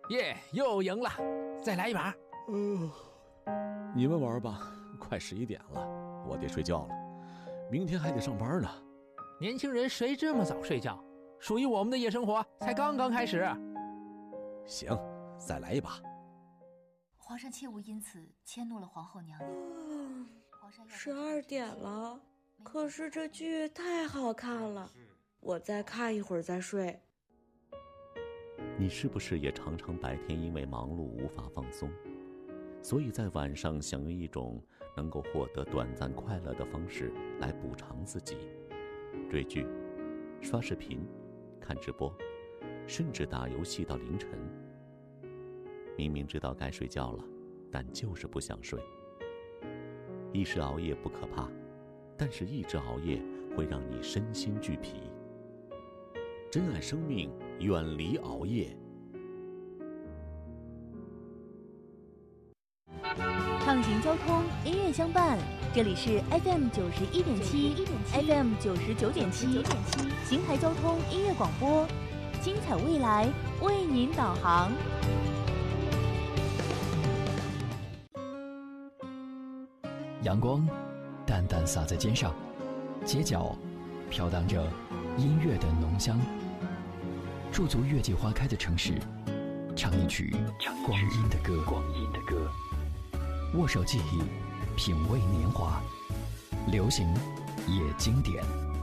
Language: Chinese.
耶，又赢了，再来一把。 你们玩吧，快11点了，我得睡觉了，明天还得上班呢。 年轻人谁这么早睡觉？属于我们的夜生活才刚刚开始。 行，再来一把。 皇上切勿因此迁怒了皇后娘娘。 12点了，可是这剧太好看了，我再看一会儿再睡。 你是不是也常常白天因为忙碌无法放松，所以在晚上想用一种能够获得短暂快乐的方式来补偿自己？追剧、刷视频、看直播，甚至打游戏到凌晨。明明知道该睡觉了，但就是不想睡。一时熬夜不可怕，但是一直熬夜会让你身心俱疲。珍爱生命，远离熬夜。 畅行交通，音乐相伴，这里是 FM 91.7 FM 99.7邢台交通音乐广播，精彩未来为您导航。 阳光淡淡洒在肩上，街角飘荡着音乐的浓香。驻足月季花开的城市，唱一曲光阴的歌。握手记忆，品味年华，流行也经典。